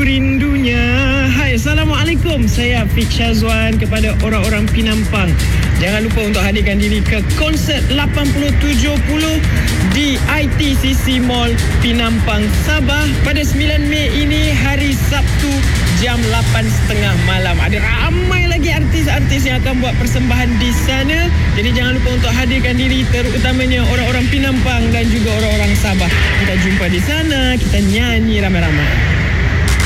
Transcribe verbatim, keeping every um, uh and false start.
rindunya. Hai, Assalamualaikum. Saya Fik Syazwan kepada orang-orang Pinampang. Jangan lupa untuk hadirkan diri ke konsert lapan puluh tujuh puluh di I T C C Mall Pinampang, Sabah pada sembilan Mei ini, hari Sabtu jam lapan tiga puluh malam. Ada ramai lagi artis-artis yang akan buat persembahan di sana. Jadi jangan lupa untuk hadirkan diri, terutamanya orang-orang Pinampang dan juga orang-orang Sabah. Kita jumpa di sana, kita nyanyi ramai-ramai.